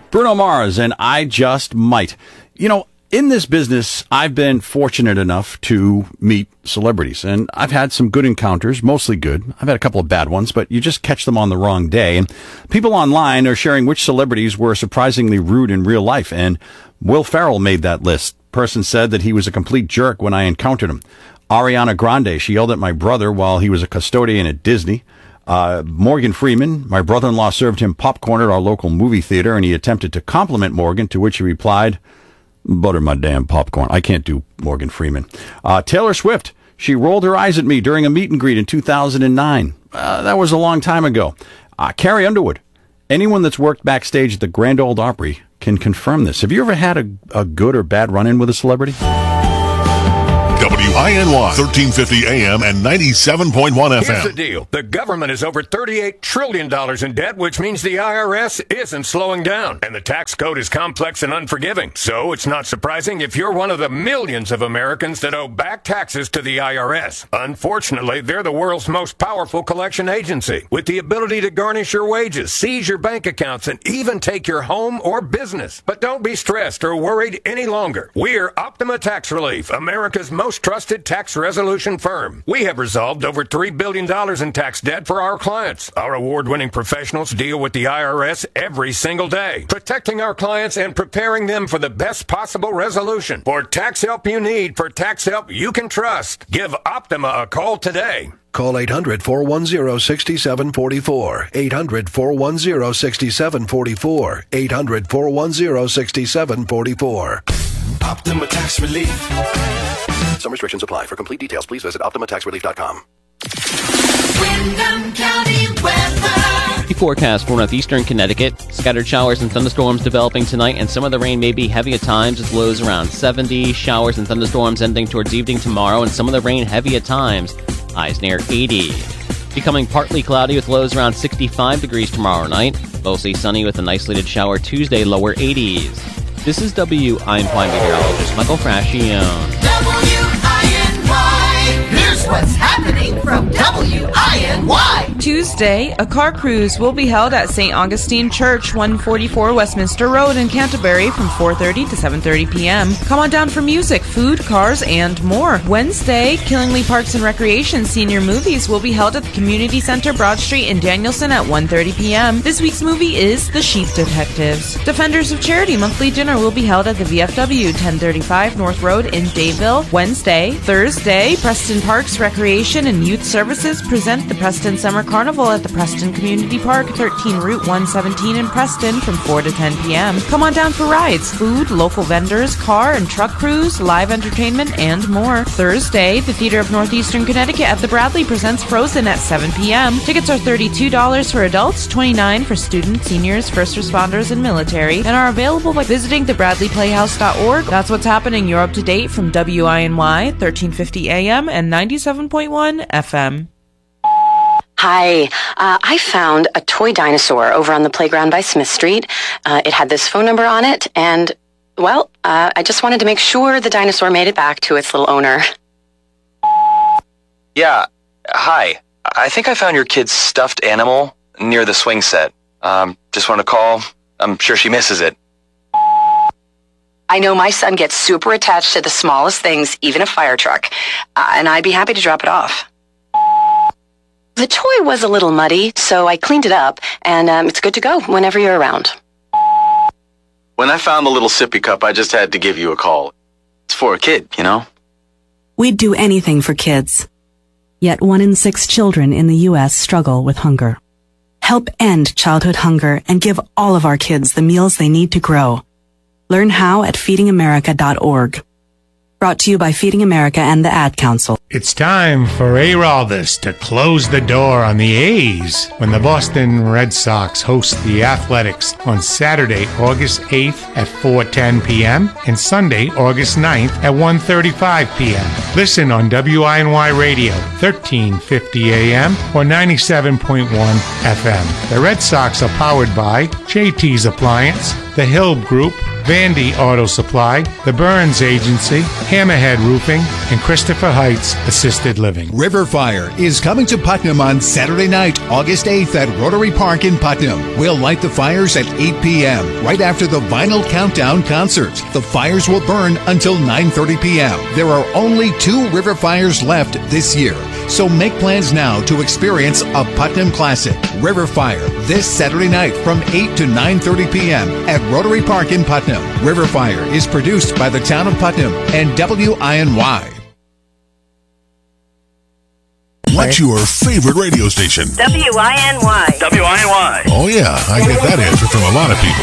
Bruno Mars and I Just Might. You know, in this business, I've been fortunate enough to meet celebrities, and I've had some good encounters, mostly good. I've had a couple of bad ones, but you just catch them on the wrong day. And people online are sharing which celebrities were surprisingly rude in real life, and Will Ferrell made that list. Person said that he was a complete jerk when I encountered him. Ariana Grande, she yelled at my brother while he was a custodian at Disney. Morgan Freeman, my brother-in-law served him popcorn at our local movie theater, and he attempted to compliment Morgan, to which he replied, "Butter my damn popcorn." I can't do Morgan Freeman. Taylor Swift, she rolled her eyes at me during a meet and greet in 2009. That was a long time ago. Carrie Underwood, anyone that's worked backstage at the Grand Ole Opry can confirm this. Have you ever had a good or bad run-in with a celebrity? WINY 1350 AM and 97.1 FM. Here's the deal. The government is over $38 trillion in debt, which means the IRS isn't slowing down. And the tax code is complex and unforgiving. So it's not surprising if you're one of the millions of Americans that owe back taxes to the IRS. Unfortunately, they're the world's most powerful collection agency, with the ability to garnish your wages, seize your bank accounts, and even take your home or business. But don't be stressed or worried any longer. We're Optima Tax Relief, America's most trusted tax resolution firm. We have resolved over $3 billion in tax debt for our clients. Our award-winning professionals deal with the IRS every single day, protecting our clients and preparing them for the best possible resolution. For tax help you need, for tax help you can trust, give Optima a call today. Call 800-410-6744. 800-410-6744. 800-410-6744. Optima Tax Relief. Some restrictions apply. For complete details, please visit OptimaTaxRelief.com. Windham County weather. The forecast for northeastern Connecticut. Scattered showers and thunderstorms developing tonight, and some of the rain may be heavy at times with lows around 70. Showers and thunderstorms ending towards evening tomorrow, and some of the rain heavy at times. Highs near 80. Becoming partly cloudy with lows around 65 degrees tomorrow night. Mostly sunny with an isolated shower Tuesday, lower 80s. This is WINY meteorologist Michael Frascione. WINY. Here's what's happening from WINY. Tuesday, a car cruise will be held at St. Augustine Church, 144 Westminster Road in Canterbury from 4:30 to 7:30 p.m. Come on down for music, food, cars, and more. Wednesday, Killingly Parks and Recreation Senior Movies will be held at the Community Center, Broad Street in Danielson at 1:30 p.m. This week's movie is The Sheep Detectives. Defenders of Charity monthly dinner will be held at the VFW, 1035 North Road in Dayville. Wednesday. Thursday, Preston Parks Recreation and Youth Services present the Preston Summer Carnival at the Preston Community Park, 13 Route 117 in Preston from 4 to 10 p.m. Come on down for rides, food, local vendors, car and truck crews, live entertainment, and more. Thursday, the Theater of Northeastern Connecticut at the Bradley presents Frozen at 7 p.m. Tickets are $32 for adults, $29 for students, seniors, first responders, and military, and are available by visiting thebradleyplayhouse.org. That's what's happening. You're up to date from WINY, 1350 AM and 97.1 FM. Hi, I found a toy dinosaur over on the playground by Smith Street. It had this phone number on it, and, well, I just wanted to make sure the dinosaur made it back to its little owner. Yeah, hi. I think I found your kid's stuffed animal near the swing set. Just want to call. I'm sure she misses it. I know my son gets super attached to the smallest things, even a fire truck, and I'd be happy to drop it off. The toy was a little muddy, so I cleaned it up, and it's good to go whenever you're around. When I found the little sippy cup, I just had to give you a call. It's for a kid, you know? We'd do anything for kids. Yet 1 in 6 children in the U.S. struggle with hunger. Help end childhood hunger and give all of our kids the meals they need to grow. Learn how at feedingamerica.org. Brought to you by Feeding America and the Ad Council. It's time for Araldus to close the door on the A's when the Boston Red Sox host the Athletics on Saturday, August 8th at 4:10 p.m. and Sunday, August 9th at 1:35 p.m. Listen on WINY Radio, 1350 a.m. or 97.1 FM. The Red Sox are powered by JT's Appliance, The Hill Group, Vandy Auto Supply, the Burns Agency, Hammerhead Roofing, and Christopher Heights Assisted Living. River Fire is coming to Putnam on Saturday night, August 8th at Rotary Park in Putnam. We'll light the fires at 8 p.m. right after the Vinyl Countdown concert. The fires will burn until 9:30 p.m. There are only 2 river fires left this year, so make plans now to experience a Putnam classic. River Fire this Saturday night from 8 to 9:30 p.m. at Rotary Park in Putnam. River Fire is produced by the town of Putnam and WINY. What's your favorite radio station? WINY. Oh yeah, I get that answer from a lot of people.